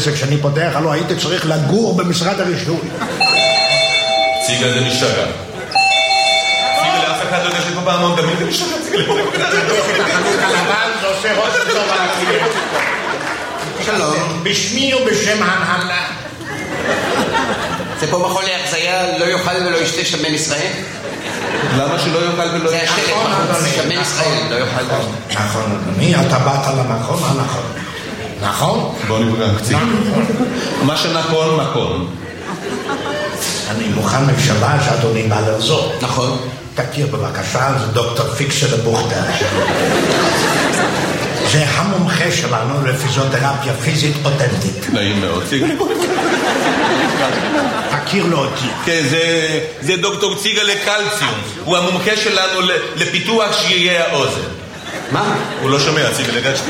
עסק שאני פותח, הלוא הייתי צריך לגור במשרד הרישוי. ציגה זה משגע. ציגה לאף אחד לא יודע שפה פעמון, גם אם זה משגע, ציגה לפה. החנות הלבן זה עושה ראש טוב על הקליינט. שלום. בשמי ובשם ההנהלה. זה פה מכון להחזיה, לא יאכל ולא ישתה שמן ישראל? למה שלא יאכל ולא זה ישתה? השלט בחוץ, שמן ישראל, לא יאכל. נכון, אדוני, אתה באת למקום הנכון. נכון? בוא נפגע קצת. מה שנכון, מקום. אני מוכן לפשרה שאדוני בא לעזור. נכון. תכיר בבקשה, זה דוקטור פיקסל בוכטר. זה המומחה שלנו לפיזיותרפיה פיזית אותנטית. נעים מאוד. תכיר לו אותי. כן, זה דוקטור ציגה לקלציום. הוא המומחה שלנו לפיתוח שרירי האוזן. מה? הוא לא שומע, ציגה לגשתי.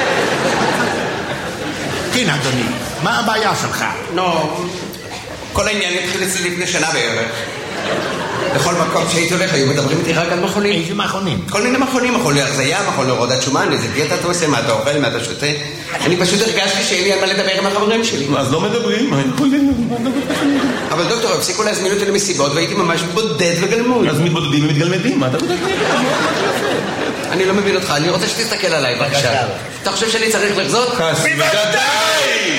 כן, אדוני, מה הבעיה שלך? כל העניין התחיל אצלי לפני שנה בערך. בכל מקום שהייתי הולך היו מדברים איתי רק על מכונים. איזה מכונים? כל מיני מכונים, מכון להרזיה, מכון להורדת שומן, איזה דיאטה אתה עושה, מה אתה אוכל, מה אתה שותה. אני פשוט הרגשתי שאין לי על מה לדבר עם החברים שלי. אז לא מדברים. אבל דוקטור, הפסיקו להזמין אותי למסיבות והייתי ממש בודד וגלמוד. אז מתבודדים ומתגלמדים, מה אתה בודד? אני לא מבין אותך, אני רוצה שתסתכל עליי, בבקשה. אתה חושב שאני צריך לחזות? בוודאי!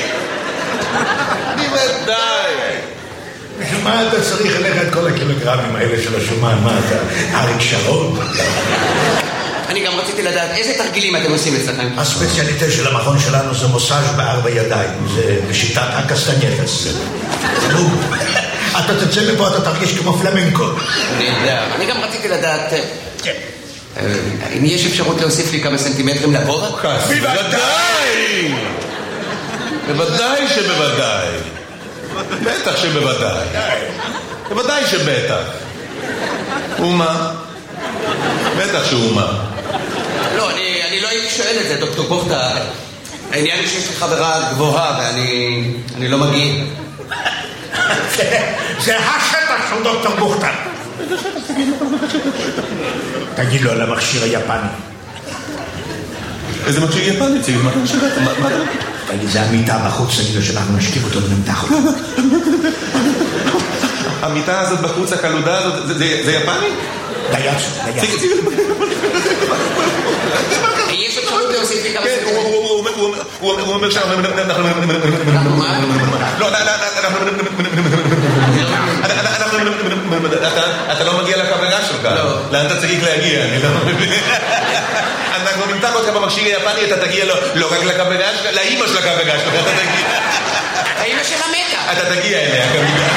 בוודאי! מה אתה צריך אליך את כל הקילוגרמים האלה של השומן? מה אתה? אריק שרון? אני גם רציתי לדעת איזה תרגילים אתם עושים אצלכם. הספציאליטה של המכון שלנו זה מוסאז' בארבע ידיים. זה בשיטת הקסטנייטס. אתה תצא מפה, אתה תרגיש כמו פלמנקו. אני גם רציתי לדעת אם יש אפשרות להוסיף לי כמה סנטימטרים לגובה? בוודאי! בוודאי שבוודאי. בטח שבוודאי. בוודאי שבטח. ומה? בטח שאומה. לא, אני לא הייתי שואל את זה, דוקטור בוכטה. העניין הוא שיש לי חברה גבוהה ואני לא מגיע. זה השטח של דוקטור בוכטה. תגיד לו על המכשיר היפני. איזה מכשיר יפני? ציג, מה אתה משגע? מה אתה... תגיד, זה המיטה בחוץ, תגיד לו שאנחנו נשקיב אותו ונמתח אותו. המיטה הזאת בחוץ, הקלודה הזאת, זה יפני? דייץ. יש אפשרות להוסיף לי כמה כן, הוא אומר שאנחנו... לא, אתה לא מגיע לקבלה שלך. לאן אתה צריך להגיע? אנחנו נמתח אותך במכשיר היפני, אתה תגיע לא רק לקבלה שלך, לאמא של הקבלה שלך, אתה תגיע. האמא שלה מתה. אתה תגיע אליה, כמובן.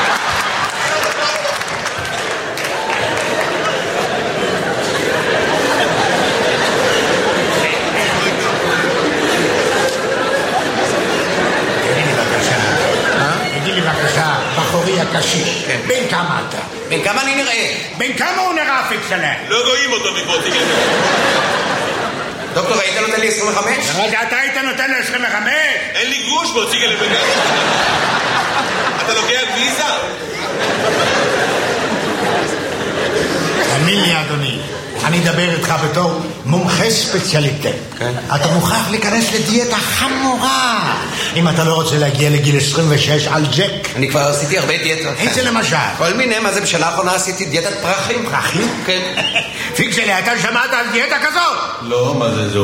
בחורי הקשיש, בין כמה אתה? בין כמה אני נראה? בין כמה הוא נראה פיקסלה? לא רואים אותו מפה, תגיד. דוקטור, היית נותן לי 25? רגע, אתה היית נותן לי 25? אין לי גרוש בו, תגיד לי. אתה לוקח ויזה? תאמין לי, אדוני, אני אדבר איתך בתור מומחה ספציאליטה. אתה מוכרח להיכנס לדיאטה חמורה אם אתה לא רוצה להגיע לגיל 26 על ג'ק. אני כבר עשיתי הרבה דיאטות. איזה למשל? כל מיני, מה זה בשנה האחרונה עשיתי דיאטת פרחים. פרחים? כן. פיקסלה, אתה שמעת על דיאטה כזאת? לא, מה זה?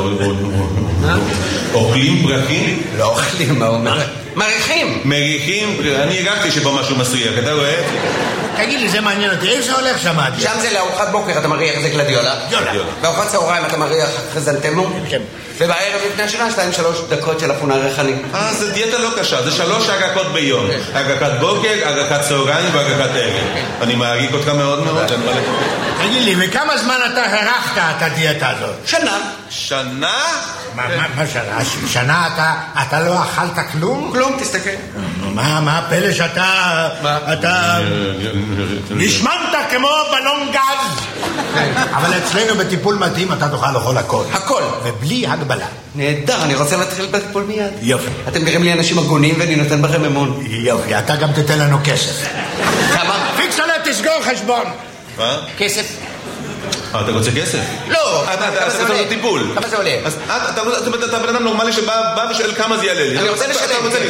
אוכלים פרחים? לא אוכלים, מה אומר? מריחים. מריחים? אני הגעתי שבו משהו מסריח, אתה רואה? תגיד לי, זה מעניין אותי, איך זה הולך שם? שם זה לארוחת בוקר, אתה מריח איזה גלדיולה. בארוחת צהריים אתה מריח חזנטמו. כן. ובערב לפני השנה 2-3 דקות של אפונה ריחני. זה דיאטה לא קשה, זה 3 הגקות ביום. הגקת בוקר, הגקת צהריים והגקת ערב. אני מעריך אותך מאוד מאוד. תגיד לי, וכמה זמן אתה הרחת את הדיאטה הזאת? שנה. שנה? מה שנה? שנה אתה לא אכלת כלום? כלום, תסתכל. מה הפלא שאתה נשמנת כמו בלון גז? אבל אצלנו בטיפול מתאים אתה תוכל לאכול הכל. הכל. ובלי הגבלה. נהדר, אני רוצה להתחיל בטיפול מיד. יופי. אתם נראים לי אנשים הגונים ואני נותן בכם אמון. יופי, אתה גם תתן לנו כסף. כמה? פיקסלה, תסגור חשבון. מה? כסף. אתה רוצה כסף? לא. אתה רוצה טיפול. כמה זה עולה? אתה בן אדם נורמלי שבא ושואל כמה זה יעלה לי. אני רוצה לשלם.